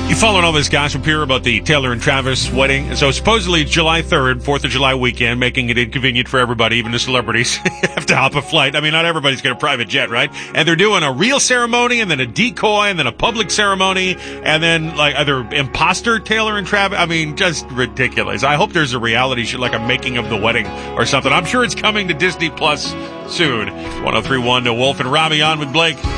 You following all this gossip here about the Taylor and Travis wedding? So supposedly July 3rd, 4th of July weekend, making it inconvenient for everybody, even the celebrities. Have to hop a flight. I mean, not everybody's got a private jet, right? And they're doing a real ceremony and then a decoy and then a public ceremony and then like either imposter Taylor and Travis. I mean, just ridiculous. I hope there's a reality show like a making of the wedding or something. I'm sure it's coming to Disney Plus soon. 103.1 to Wolf and Robbie on with Blake.